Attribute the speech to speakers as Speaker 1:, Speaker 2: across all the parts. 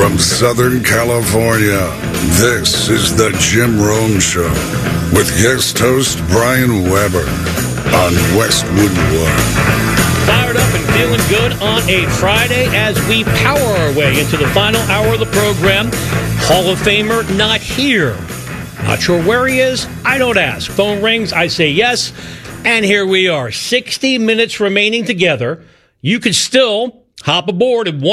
Speaker 1: From Southern California, this is the Jim Rome Show with guest host Brian Weber on Westwood One.
Speaker 2: Fired up and feeling good on a Friday as we power our way into the final hour of the program. Hall of Famer not here. Not sure where he is. I don't ask. Phone rings. I say yes. And here we are. 60 minutes remaining together. You could still hop aboard at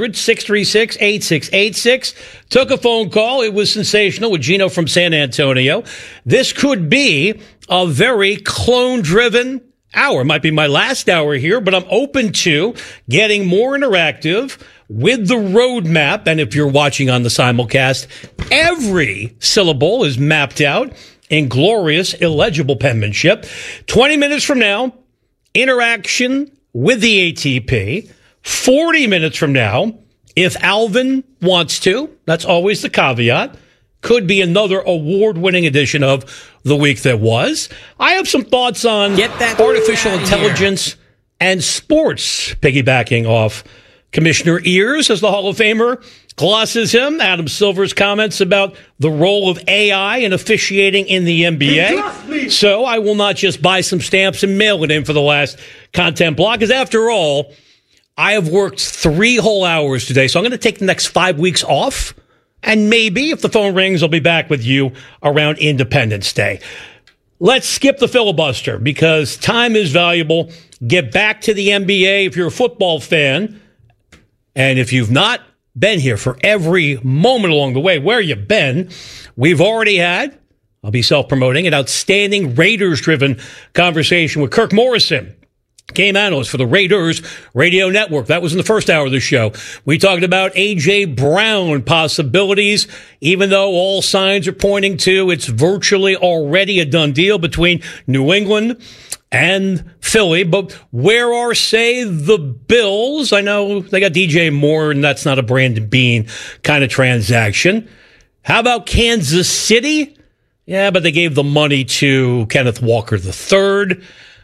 Speaker 2: 1-800-636-8686. Took a phone call. It was sensational with Gino from San Antonio. This could be a very clone-driven hour. Might be my last hour here, but I'm open to getting more interactive with the roadmap. And if you're watching on the simulcast, every syllable is mapped out in glorious, illegible penmanship. 20 minutes from now, interaction with the ATP. 40 minutes from now, if Alvin wants to, that's always the caveat, could be another award-winning edition of The Week That Was. I have some thoughts on artificial intelligence and sports, piggybacking off Commissioner Ears, as the Hall of Famer glosses him. Adam Silver's comments about the role of AI in officiating in the NBA. So I will not just buy some stamps and mail it in for the last content block, because after all, I have worked 3 whole hours today, so I'm going to take the next 5 weeks off, and maybe, if the phone rings, I'll be back with you around Independence Day. Let's skip the filibuster, because time is valuable. Get back to the NBA if you're a football fan, and if you've not been here for every moment along the way, where you've been, we've already had, I'll be self-promoting, an outstanding Raiders-driven conversation with Kirk Morrison, game analyst for the Raiders Radio Network. That was in the first hour of the show. We talked about A.J. Brown possibilities, even though all signs are pointing to it's virtually already a done deal between New England and Philly. But where are, say, the Bills? I know they got DJ Moore, and that's not a Brandon Beane kind of transaction. How about Kansas City? Yeah, but they gave the money to Kenneth Walker III.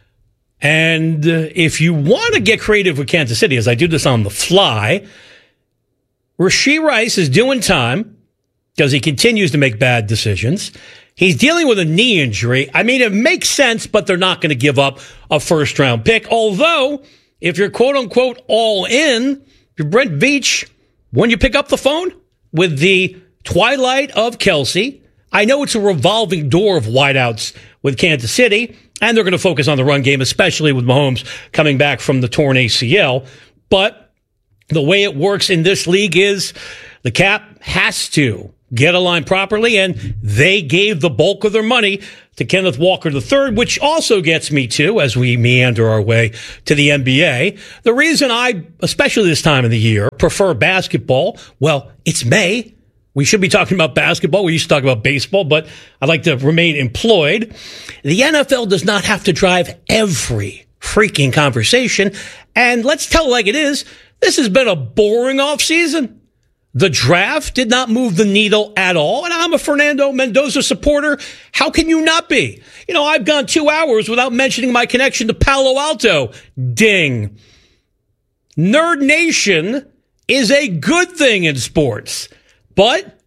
Speaker 2: And if you want to get creative with Kansas City, as I do this on the fly, Rashee Rice is doing time because he continues to make bad decisions. He's dealing with a knee injury. I mean, it makes sense, but they're not going to give up a first-round pick. Although, if you're quote-unquote all in, if you're Brent Veach, when you pick up the phone with the twilight of Kelsey, I know it's a revolving door of wideouts with Kansas City, and they're going to focus on the run game, especially with Mahomes coming back from the torn ACL. But the way it works in this league is the cap has to get aligned properly, and they gave the bulk of their money to Kenneth Walker III, which also gets me to, as we meander our way to the NBA, the reason I, especially this time of the year, prefer basketball, well, it's May. We should be talking about basketball. We used to talk about baseball, but I'd like to remain employed. The NFL does not have to drive every freaking conversation. And let's tell it like it is. This has been a boring offseason. The draft did not move the needle at all. And I'm a Fernando Mendoza supporter. How can you not be? You know, I've gone 2 hours without mentioning my connection to Palo Alto. Ding. Nerd Nation is a good thing in sports. But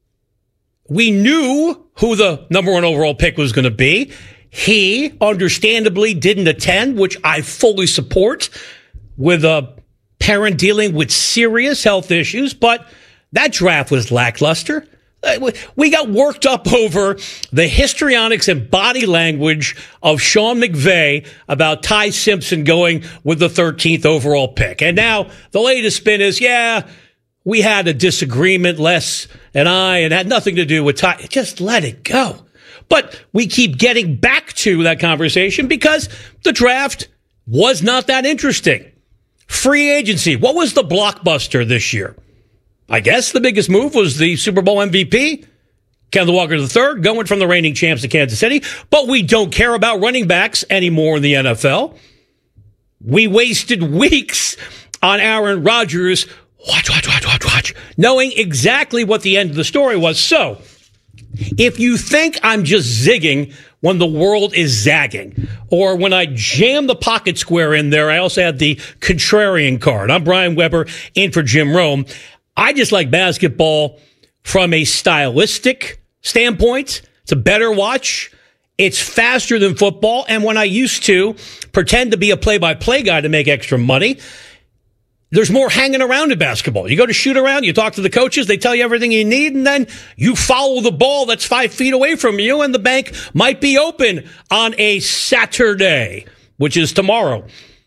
Speaker 2: we knew who the number 1 overall pick was going to be. He understandably didn't attend, which I fully support, with a parent dealing with serious health issues. But that draft was lackluster. We got worked up over the histrionics and body language of Sean McVay about Ty Simpson going with the 13th overall pick. And now the latest spin is, yeah, we had a disagreement, Les and I, and had nothing to do with Ty. Just let it go. But we keep getting back to that conversation because the draft was not that interesting. Free agency. What was the blockbuster this year? I guess the biggest move was the Super Bowl MVP, Kenneth Walker III, going from the reigning champs to Kansas City. But we don't care about running backs anymore in the NFL. We wasted weeks on Aaron Rodgers. Watch, knowing exactly what the end of the story was. So, if you think I'm just zigging when the world is zagging, or when I jam the pocket square in there, I also had the contrarian card. I'm Brian Weber, in for Jim Rome. I just like basketball from a stylistic standpoint. It's a better watch. It's faster than football. And when I used to pretend to be a play-by-play guy to make extra money, there's more hanging around in basketball. You go to shoot around, you talk to the coaches, they tell you everything you need, and then you follow the ball that's 5 feet away from you, and the bank might be open on a Saturday, which is tomorrow.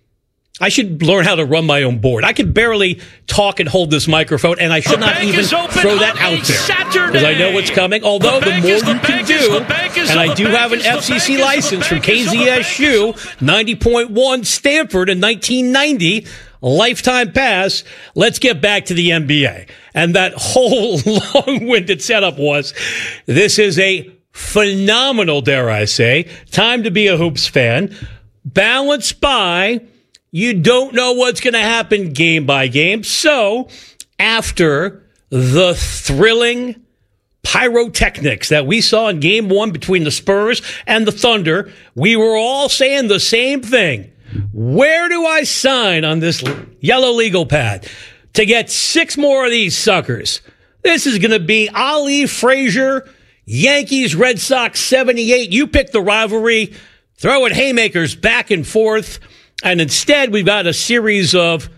Speaker 2: I should learn how to run my own board. I can barely talk and hold this microphone, and I should not even throw that out there because I know what's coming. Although the more you can do, and I do have an FCC license from KZSU, 90.1 Stanford in 1990, lifetime pass. Let's get back to the NBA. And that whole long-winded setup was, this is a phenomenal, dare I say, time to be a Hoops fan, balanced by you don't know what's going to happen game by game. So after the thrilling pyrotechnics that we saw in game one between the Spurs and the Thunder, we were all saying the same thing. Where do I sign on this yellow legal pad to get 6 more of these suckers? This is going to be Ali Frazier, Yankees, Red Sox 78. You pick the rivalry, throwing haymakers back and forth. And instead, we've got a series of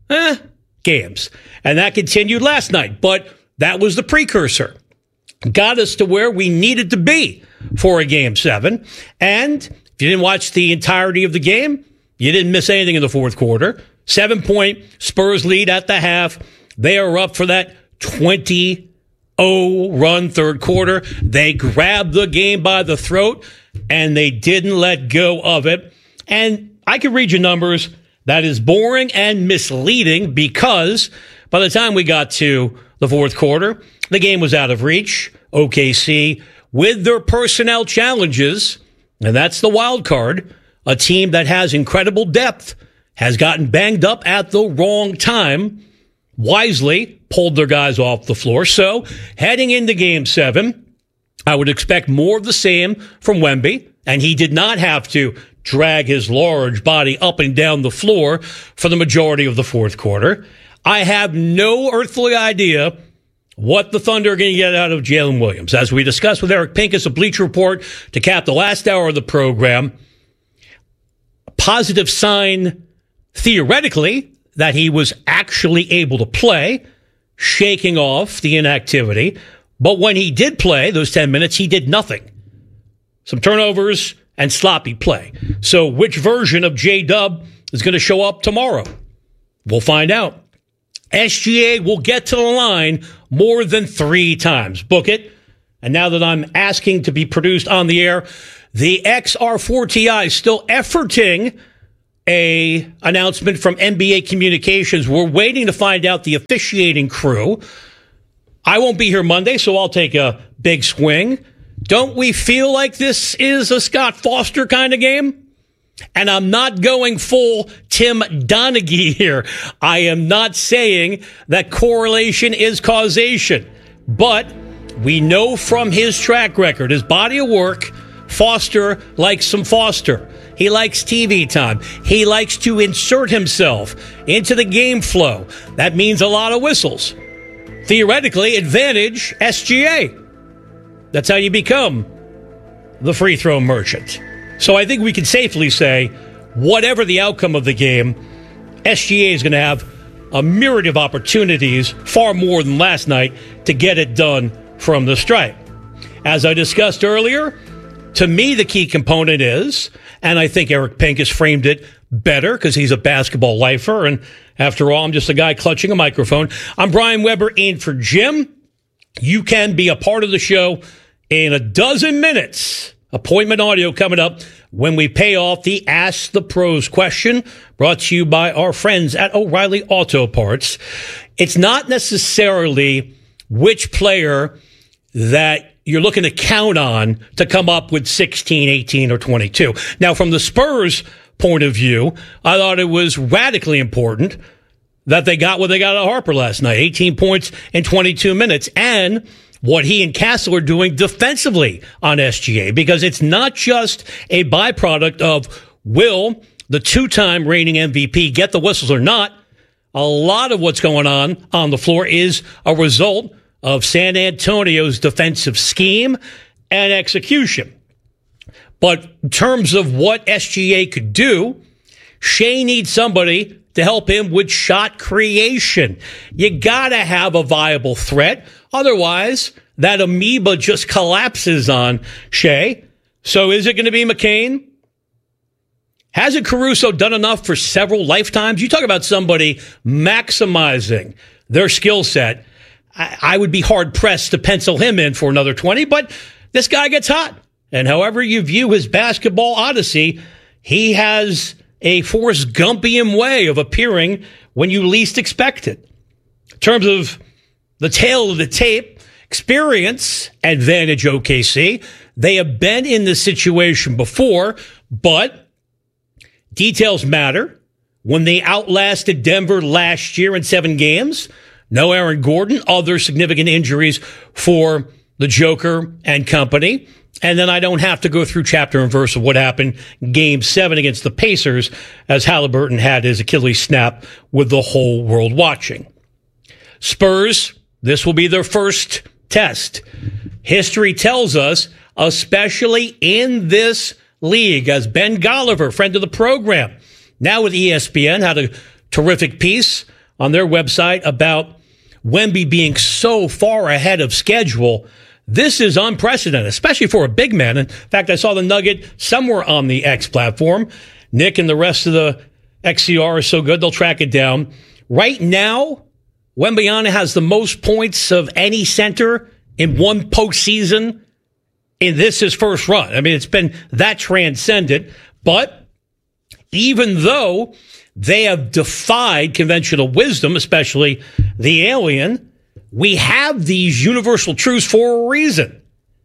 Speaker 2: games. And that continued last night. But that was the precursor. Got us to where we needed to be for a Game 7. And if you didn't watch the entirety of the game, you didn't miss anything in the fourth quarter. 7-point Spurs lead at the half. They are up for that 20-0 run third quarter. They grabbed the game by the throat, and they didn't let go of it. And I can read you numbers. That is boring and misleading because by the time we got to the fourth quarter, the game was out of reach. OKC, with their personnel challenges, and that's the wild card, a team that has incredible depth, has gotten banged up at the wrong time, wisely pulled their guys off the floor. So heading into Game 7, I would expect more of the same from Wemby, and he did not have to drag his large body up and down the floor for the majority of the fourth quarter. I have no earthly idea what the Thunder are going to get out of Jalen Williams. As we discussed with Eric Pincus of Bleacher Report to cap the last hour of the program, a positive sign, theoretically, that he was actually able to play, shaking off the inactivity. But when he did play those 10 minutes, he did nothing. Some turnovers and sloppy play. So which version of J-Dub is going to show up tomorrow? We'll find out. SGA will get to the line more than 3 times. Book it. And now that I'm asking to be produced on the air, the XR4TI is still efforting a announcement from NBA Communications. We're waiting to find out the officiating crew. I won't be here Monday, so I'll take a big swing. Don't we feel like this is a Scott Foster kind of game? And I'm not going full Tim Donaghy here. I am not saying that correlation is causation. But we know from his track record, his body of work, Foster likes some Foster. He likes TV time. He likes to insert himself into the game flow. That means a lot of whistles. Theoretically, advantage SGA. That's how you become the free throw merchant. So I think we can safely say, whatever the outcome of the game, SGA is going to have a myriad of opportunities, far more than last night, to get it done from the stripe. As I discussed earlier, to me the key component is, and I think Eric Pincus framed it better because he's a basketball lifer, and after all, I'm just a guy clutching a microphone. I'm Brian Weber in for Jim. You can be a part of the show in a dozen minutes. Appointment audio coming up when we pay off the Ask the Pros question, brought to you by our friends at O'Reilly Auto Parts. It's not necessarily which player that you're looking to count on to come up with 16, 18, or 22. Now, from the Spurs' point of view, I thought it was radically important that they got what they got out of Harper last night, 18 points in 22 minutes, and what he and Castle are doing defensively on SGA, because it's not just a byproduct of will the 2-time reigning MVP get the whistles or not, a lot of what's going on the floor is a result of San Antonio's defensive scheme and execution. But in terms of what SGA could do, Shea needs somebody to help him with shot creation. You gotta have a viable threat. Otherwise, that amoeba just collapses on Shea. So is it going to be McCain? Hasn't Caruso done enough for several lifetimes? You talk about somebody maximizing their skill set. I would be hard-pressed to pencil him in for another 20, but this guy gets hot. And however you view his basketball odyssey, he has a Forrest Gumpian way of appearing when you least expect it. In terms of the tail of the tape, experience, advantage OKC. They have been in this situation before, but details matter. When they outlasted Denver last year in 7 games, no Aaron Gordon, other significant injuries for the Joker and company. And then I don't have to go through chapter and verse of what happened Game 7 against the Pacers as Halliburton had his Achilles snap with the whole world watching. Spurs, this will be their first test. History tells us, especially in this league, as Ben Golliver, friend of the program, now with ESPN, had a terrific piece on their website about Wemby being so far ahead of schedule. This is unprecedented, especially for a big man. In fact, I saw the nugget somewhere on the X platform. Nick and the rest of the XCR are so good, they'll track it down. Right now, Wembanyama has the most points of any center in one postseason in his first run. I mean, it's been that transcendent. But even though they have defied conventional wisdom, especially the alien, we have these universal truths for a reason.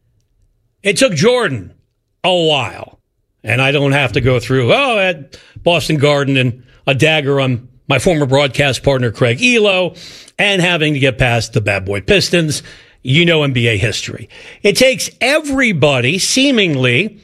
Speaker 2: It took Jordan a while. And I don't have to go through, at Boston Garden and a dagger on my former broadcast partner, Craig Elo, and having to get past the bad boy Pistons. You know NBA history. It takes everybody, seemingly,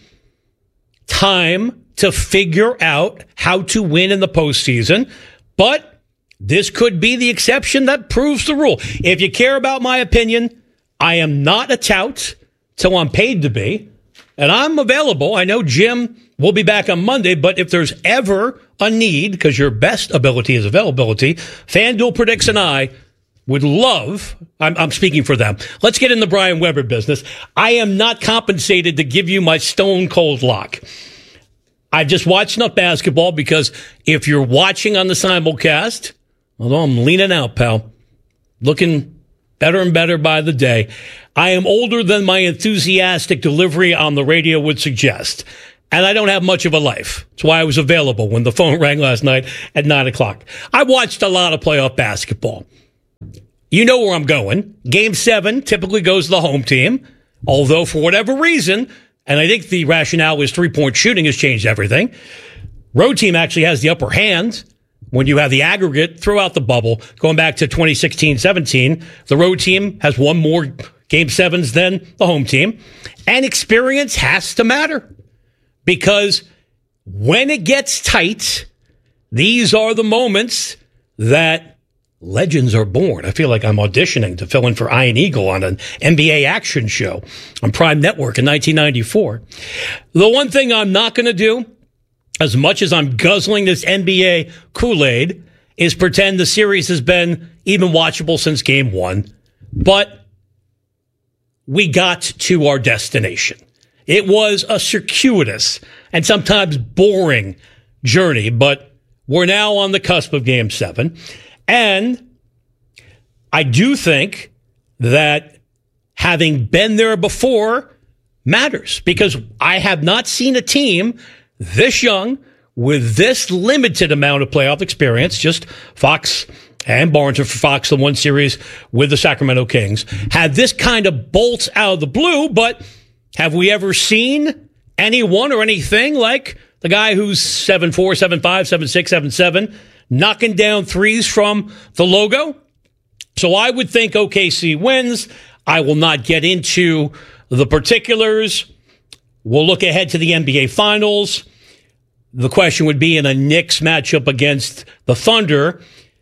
Speaker 2: time to figure out how to win in the postseason. But this could be the exception that proves the rule. If you care about my opinion, I am not a tout till I'm paid to be. And I'm available. I know Jim will be back on Monday, but if there's ever a need, because your best ability is availability, FanDuel Predicts and I would love, I'm speaking for them. Let's get in the Brian Weber business. I am not compensated to give you my stone cold lock. I've just watched enough basketball because if you're watching on the simulcast, although I'm leaning out, pal, looking better and better by the day, I am older than my enthusiastic delivery on the radio would suggest. And I don't have much of a life. That's why I was available when the phone rang last night at 9 o'clock. I watched a lot of playoff basketball. You know where I'm going. Game 7 typically goes to the home team, although for whatever reason, and I think the rationale is three-point shooting has changed everything, road team actually has the upper hand when you have the aggregate throughout the bubble. Going back to 2016-17, the road team has won more Game 7s than the home team. And experience has to matter because when it gets tight, these are the moments that legends are born. I feel like I'm auditioning to fill in for Ian Eagle on an NBA action show on Prime Network in 1994. The one thing I'm not going to do, as much as I'm guzzling this NBA Kool-Aid, is pretend the series has been even watchable since Game 1. But we got to our destination. It was a circuitous and sometimes boring journey, but we're now on the cusp of Game 7. And I do think that having been there before matters because I have not seen a team this young with this limited amount of playoff experience, just Fox and Barnes for Fox, the one series with the Sacramento Kings, had this kind of bolts out of the blue, but have we ever seen anyone or anything like the guy who's 7'4", 7'5", 7'6", 7'7", knocking down threes from the logo? So I would think OKC wins. I will not get into the particulars. We'll look ahead to the NBA Finals. The question would be in a Knicks matchup against the Thunder,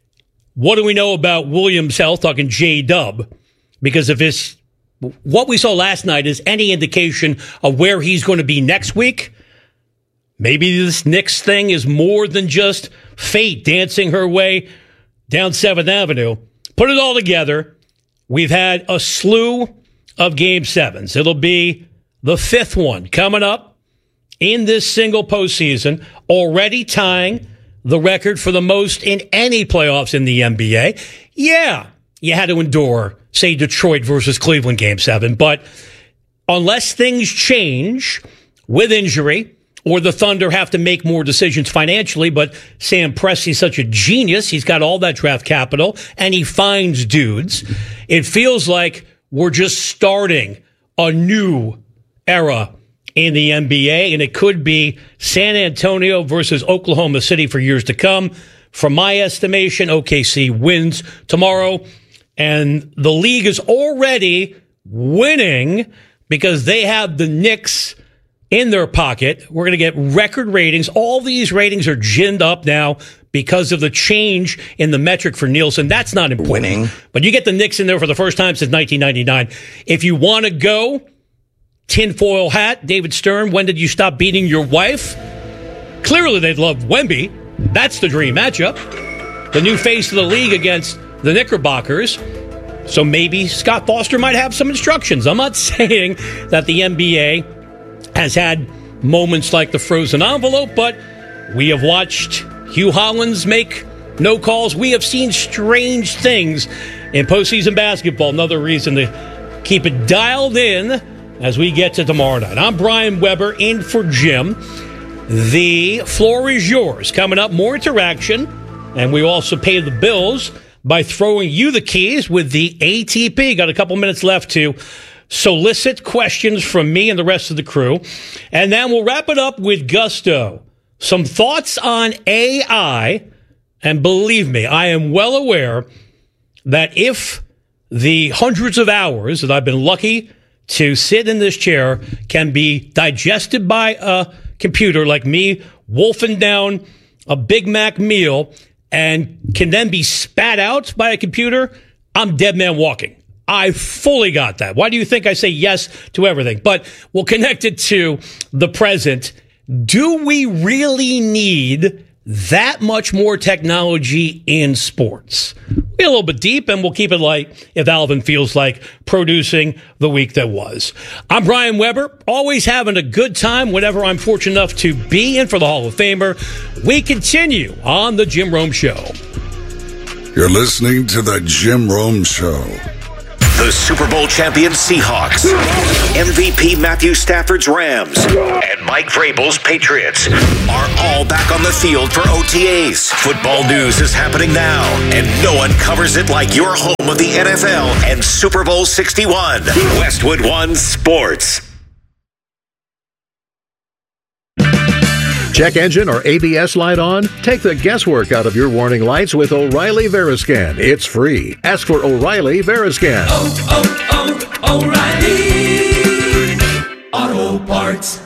Speaker 2: what do we know about Williams' health, talking J-Dub? Because if what we saw last night is any indication of where he's going to be next week, maybe this Knicks thing is more than just fate dancing her way down 7th Avenue. Put it all together. We've had a slew of Game 7s. It'll be the 5th one coming up in this single postseason, already tying the record for the most in any playoffs in the NBA. Yeah, you had to endure, say, Detroit versus Cleveland Game 7. But unless things change with injury or the Thunder have to make more decisions financially, but Sam Presti's such a genius. He's got all that draft capital, and he finds dudes. It feels like we're just starting a new era in the NBA, and it could be San Antonio versus Oklahoma City for years to come. From my estimation, OKC wins tomorrow, and the league is already winning because they have the Knicks in their pocket. We're going to get record ratings. All these ratings are ginned up now because of the change in the metric for Nielsen. That's not important.
Speaker 3: Winning.
Speaker 2: But you get the Knicks in there for the first time since 1999. If you want to go, tinfoil hat, David Stern, when did you stop beating your wife? Clearly they'd love Wemby. That's the dream matchup. The new face of the league against the Knickerbockers. So maybe Scott Foster might have some instructions. I'm not saying that the NBA has had moments like the frozen envelope, but we have watched Hugh Hollins make no calls. We have seen strange things in postseason basketball. Another reason to keep it dialed in as we get to tomorrow night. I'm Brian Weber in for Jim. The floor is yours. Coming up, more interaction, and we also pay the bills by throwing you the keys with the ATP. Got a couple minutes left to solicit questions from me and the rest of the crew. And then we'll wrap it up with gusto. Some thoughts on AI. And believe me, I am well aware that if the hundreds of hours that I've been lucky to sit in this chair can be digested by a computer like me, wolfing down a Big Mac meal, and can then be spat out by a computer, I'm dead man walking. I fully got that. Why do you think I say yes to everything? But we'll connect it to the present. Do we really need that much more technology in sports? We'll get a little bit deep, and we'll keep it light if Alvin feels like producing the week that was. I'm Brian Weber, always having a good time whenever I'm fortunate enough to be in for the Hall of Famer. We continue on The Jim Rome Show.
Speaker 1: You're listening to The Jim Rome Show.
Speaker 4: The Super Bowl champion Seahawks, MVP Matthew Stafford's Rams, and Mike Vrabel's Patriots are all back on the field for OTAs. Football news is happening now, and no one covers it like your home of the NFL and Super Bowl 61. Westwood One Sports.
Speaker 5: Check engine or ABS light on? Take the guesswork out of your warning lights with O'Reilly Veriscan. It's free. Ask for O'Reilly Veriscan.
Speaker 6: O'Reilly Auto Parts.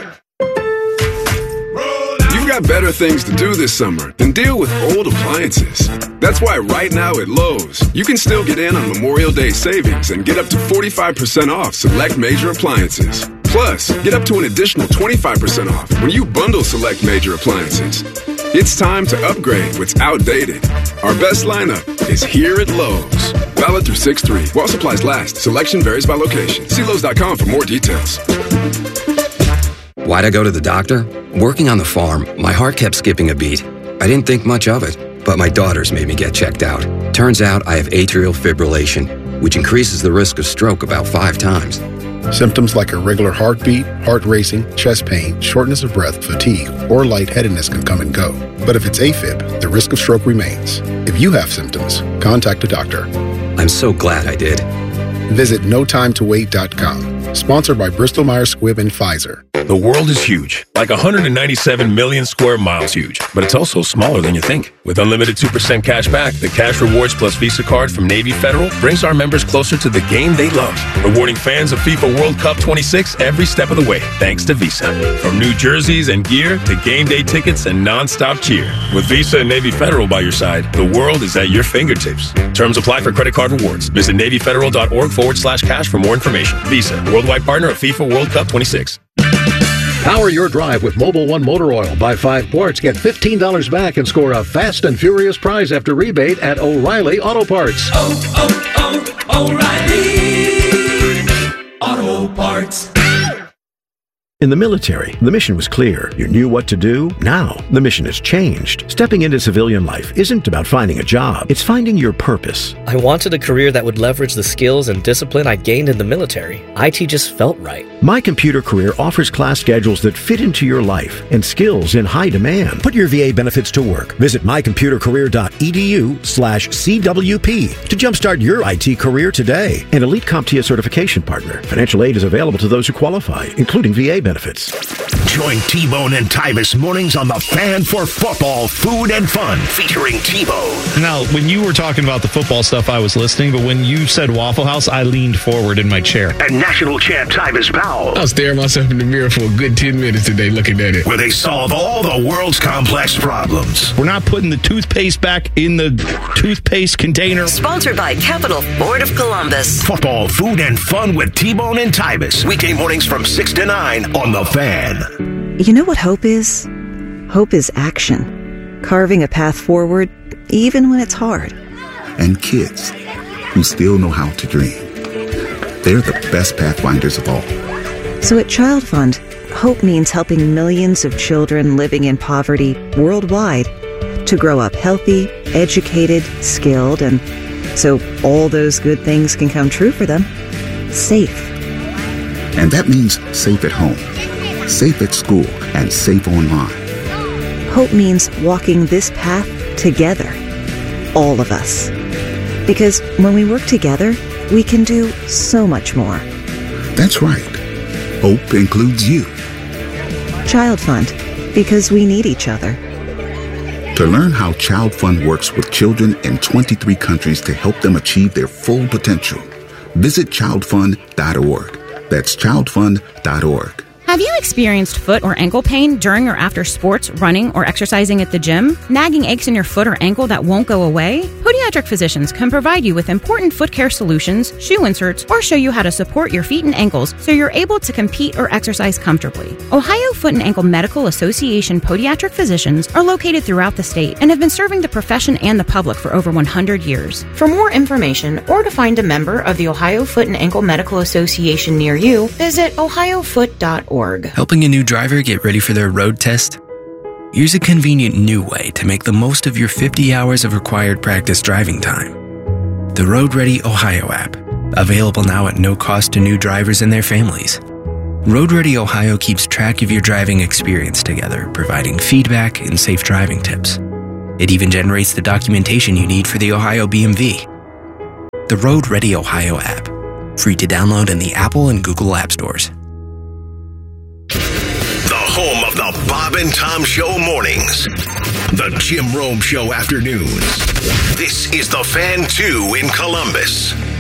Speaker 7: You've got better things to do this summer than deal with old appliances. That's why right now at Lowe's, you can still get in on Memorial Day savings and get up to 45% off select major appliances. Plus, get up to an additional 25% off when you bundle select major appliances. It's time to upgrade what's outdated. Our best lineup is here at Lowe's. Valid through 6/3. While supplies last. Selection varies by location. See Lowe's.com for more details.
Speaker 8: Why'd I go to the doctor? Working on the farm, my heart kept skipping a beat. I didn't think much of it, but my daughters made me get checked out. Turns out I have atrial fibrillation, which increases the risk of stroke about 5 times.
Speaker 9: Symptoms like irregular heartbeat, heart racing, chest pain, shortness of breath, fatigue, or lightheadedness can come and go. But if it's AFib, the risk of stroke remains. If you have symptoms, contact a doctor.
Speaker 8: I'm so glad I did.
Speaker 9: Visit notimetowait.com. Sponsored by Bristol-Myers Squibb and Pfizer.
Speaker 3: The world is huge, like 197 million square miles huge, but it's also smaller than you think. With unlimited 2% cash back, the Cash Rewards Plus Visa card from Navy Federal brings our members closer to the game they love, rewarding fans of FIFA World Cup 26 every step of the way, thanks to Visa. From new jerseys and gear to game day tickets and non-stop cheer. With Visa and Navy Federal by your side, the world is at your fingertips. Terms apply for credit card rewards. Visit NavyFederal.org/cash for more information. Visa, worldwide partner of FIFA World Cup 26.
Speaker 5: Power your drive with Mobil 1 Motor Oil. Buy 5 quarts, get $15 back, and score a fast and furious prize after rebate at O'Reilly Auto Parts.
Speaker 6: O'Reilly Auto Parts.
Speaker 5: In the military, the mission was clear. You knew what to do. Now, the mission has changed. Stepping into civilian life isn't about finding a job. It's finding your purpose.
Speaker 10: I wanted a career that would leverage the skills and discipline I gained in the military. IT just felt right.
Speaker 5: My Computer Career offers class schedules that fit into your life and skills in high demand. Put your VA benefits to work. Visit mycomputercareer.edu/CWP to jumpstart your IT career today. An Elite CompTIA certification partner. Financial aid is available to those who qualify, including VA benefits.
Speaker 4: Join T-Bone and Tyvis mornings on The Fan for football, food, and fun, featuring T-Bone.
Speaker 11: Now, when you were talking about the football stuff, I was listening, but when you said Waffle House, I leaned forward in my chair.
Speaker 4: And national champ Tyvis Powell.
Speaker 12: I was staring myself in the mirror for a good 10 minutes today looking at it.
Speaker 4: Where they solve all the world's complex problems.
Speaker 11: We're not putting the toothpaste back in the toothpaste container.
Speaker 13: Sponsored by Capital Ford of Columbus.
Speaker 4: Football, food, and fun with T-Bone and Tyvis. Weekday mornings from 6 to 9 on The Fan.
Speaker 14: You know what hope is? Hope is action. Carving a path forward, even when it's hard.
Speaker 15: And kids who still know how to dream. They're the best pathfinders of all.
Speaker 14: So at Child Fund, hope means helping millions of children living in poverty worldwide to grow up healthy, educated, skilled, and so all those good things can come true for them. Safe.
Speaker 15: And that means safe at home, safe at school, and safe online.
Speaker 14: Hope means walking this path together. All of us. Because when we work together, we can do so much more.
Speaker 15: That's right. Hope includes you.
Speaker 14: Child Fund. Because we need each other.
Speaker 15: To learn how Child Fund works with children in 23 countries to help them achieve their full potential, visit childfund.org. That's childfund.org.
Speaker 16: Have you experienced foot or ankle pain during or after sports, running, or exercising at the gym? Nagging aches in your foot or ankle that won't go away? Podiatric physicians can provide you with important foot care solutions, shoe inserts, or show you how to support your feet and ankles so you're able to compete or exercise comfortably. Ohio Foot and Ankle Medical Association podiatric physicians are located throughout the state and have been serving the profession and the public for over 100 years. For more information or to find a member of the Ohio Foot and Ankle Medical Association near you, visit ohiofoot.org.
Speaker 17: Helping a new driver get ready for their road test? Here's a convenient new way to make the most of your 50 hours of required practice driving time. The Road Ready Ohio app, available now at no cost to new drivers and their families. Road Ready Ohio keeps track of your driving experience together, providing feedback and safe driving tips. It even generates the documentation you need for the Ohio BMV. The Road Ready Ohio app, free to download in the Apple and Google App Stores.
Speaker 4: Home of the Bob and Tom Show mornings. The Jim Rome Show afternoons. This is The Fan 2 in Columbus.